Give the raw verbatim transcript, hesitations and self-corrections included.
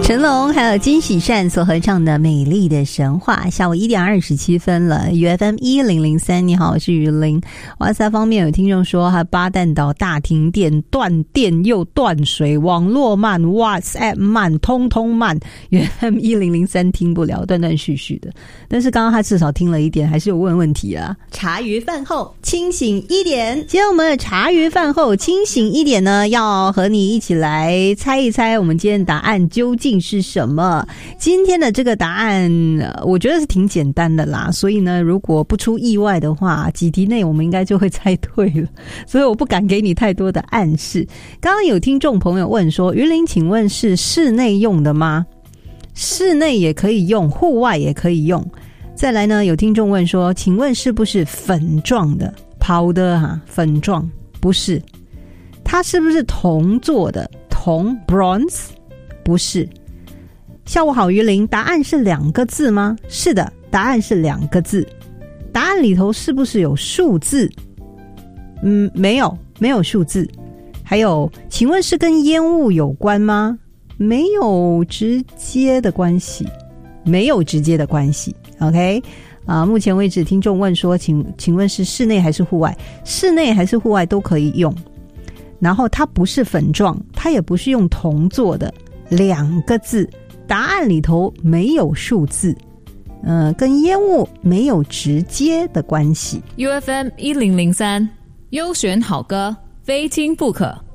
成龙还有金喜善所合唱的《美丽的神话》。下午一点二十七分了 ，U F M 一零零三，你好，我是于林。哇塞，方面有听众说，还巴旦岛大停电，断电又断水，网络慢 ，WhatsApp 慢，通通慢。U F M 一零零三听不了，断断续续的。但是刚刚他至少听了一点，还是有问问题啊。茶余饭后清醒一点，今天我们的茶余饭后清醒一点呢，要和你一起来猜一猜，我们今天的答案究竟是什么？今天的这个答案我觉得是挺简单的啦，所以呢如果不出意外的话，几题内我们应该就会猜对了，所以我不敢给你太多的暗示。刚刚有听众朋友问说，于林请问是室内用的吗？室内也可以用，户外也可以用。再来呢，有听众问说，请问是不是粉状的powder哈、啊？粉状不是。它是不是铜做的？铜 bronze 不是。下午好，于林，答案是两个字吗？是的，答案是两个字。答案里头是不是有数字？嗯，没有，没有数字。还有，请问是跟烟雾有关吗？没有直接的关系，没有直接的关系。OK， 啊、呃，目前为止，听众问说，请请问是室内还是户外？室内还是户外都可以用。然后它不是粉状，它也不是用铜做的，两个字。答案里头没有数字，呃，跟烟雾没有直接的关系。 U F M 一零零三，优选好歌，非听不可。